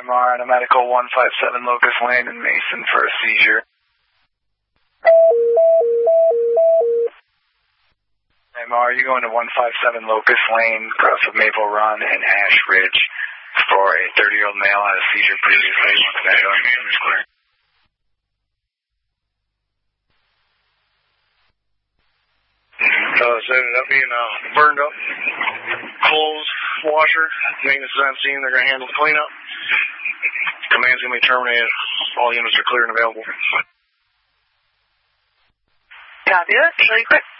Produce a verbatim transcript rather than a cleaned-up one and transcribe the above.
M R on a medical one five seven Locust Lane in Mason for a seizure. M R, you going to one five seven Locust Lane, across of Maple Run and Ash Ridge for a thirty-year-old male had a seizure previously. So it's ended up being a burned up clothes washer. Maintenance is on scene. They're going to handle the cleanup. Command's going to be terminated. All units are clear and available. Copy that. Really quick.